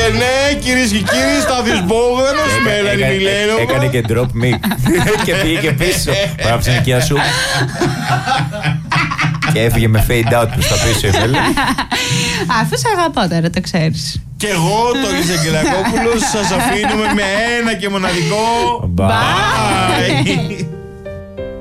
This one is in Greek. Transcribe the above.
Και ναι, κυρίες και κύριοι, Στάθιος Μπόγδανος με Ελένη Μιλένοβα. Έκανε και drop mic. Και πήγε και πίσω. Πράψε την οικία σου. Και έφυγε με fade out προς τα πίσω η Μέλη. Αφού σε αγαπώ τώρα, το ξέρεις. Και εγώ, Τόλης Αγγελακόπουλος, σας αφήνουμε με ένα και μοναδικό. Bye. Bye.